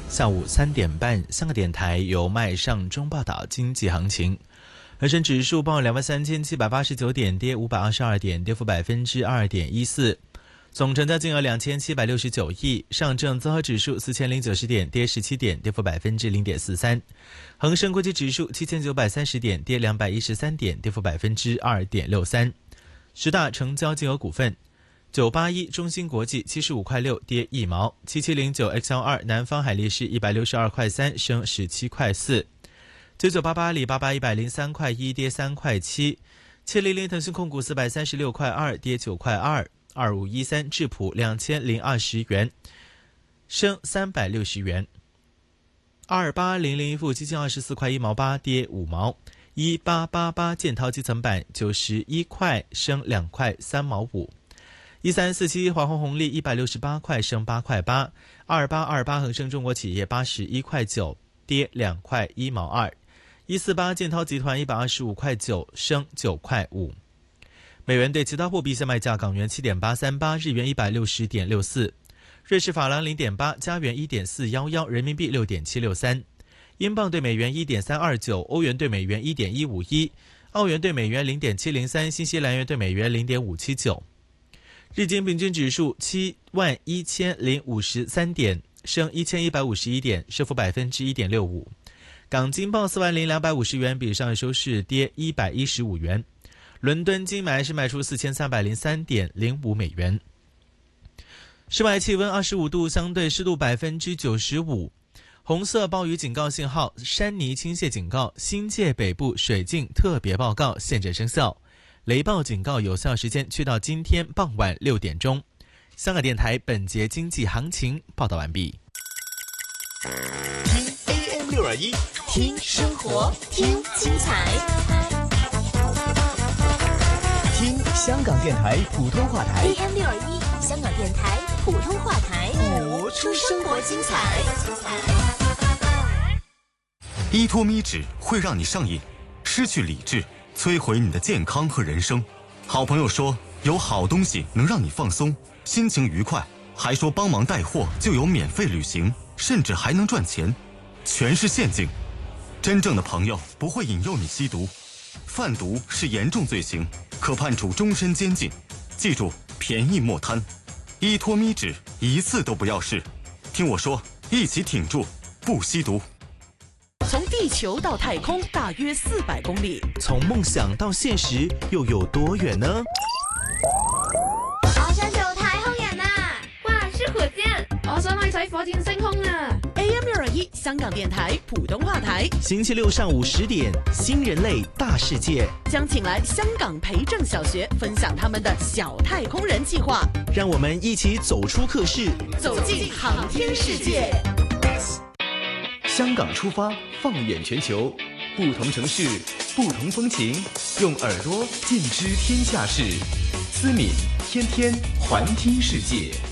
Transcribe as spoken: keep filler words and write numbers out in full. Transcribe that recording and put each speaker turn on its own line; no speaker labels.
下午三点半，香港电台由麦尚中报道经济行情。恒生指数报两万三千七百八十九点，跌五百二十二点，跌幅百分之二点一四。总成交金额两千七百六十九亿。上证综合指数四千零九十点，跌十七点，跌幅百分之零点四三。恒生国际指数七千九百三十点，跌两百一十三点，跌幅百分之二点六三。十大成交金额股份。九八一中芯国际七十五块六，跌一毛。七七零九 X L 二 南方海力士一百六十二块三，升十七块四。九九八八阿里巴巴一百零三块一，跌三块七。七零零腾讯控股四百三十六块二，跌九块二。二五一三智普两千零二十元，升三百六十元。二八零零富基金二十四块一毛八，跌五毛。一八八八建滔基层板九十一块，升两块三毛五。一三四七华虹红利一百六十八块，升八块八。二八二八恒生中国企业八十一块九，跌两块一毛二。一四八建滔集团一百二十五块九，升九块五。美元对其他货币现卖价：港元七点八三八，日元一百六十点六四，瑞士法郎零点八，加元一点四一一，人民币六点七六三，英镑对美元一点三二九，欧元对美元一点一五一，澳元对美元零点七零三，新西兰元对美元零点五七九。日经平均指数七万一千零五十三点，升一千一百五十一点，升幅百分之一点六五。港金报四万零两百五十元，比上日收市跌一百一十五元。伦敦金买是卖出四千三百零三点零五美元。室外气温二十五度，相对湿度百分之九十五。红色暴雨警告信号、山泥倾泻警告、新界北部水浸特别报告现正生效。雷暴警告有效时间去到今天傍晚六点钟。香港电台本节经济行情报道完毕。
听 A M 六二一，听生活，听精彩。听香港电台普通话台
A M 六二一，香港电台普通话台，
播出生活精彩。
依托咪脂会让你上瘾，失去理智，摧毁你的健康和人生。好朋友说有好东西能让你放松，心情愉快，还说帮忙带货就有免费旅行，甚至还能赚钱，全是陷阱。真正的朋友不会引诱你吸毒，贩毒是严重罪行，可判处终身监禁。记住，便宜莫贪，依托咪脂一次都不要试。听我说，一起挺住，不吸毒。
从地球到太空大约四百公里，
从梦想到现实又有多远呢？
我想做太空人啊！哇，是火箭！我想去睇火箭升空啊
！A M 六二一香港电台普通话台，
星期六上午十点，新人类大世界
将请来香港培正小学分享他们的小太空人计划，
让我们一起走出课室，
走进航天世界。
香港出发，放眼全球，不同城市，不同风情，用耳朵尽知天下事。思敏天天环听世界。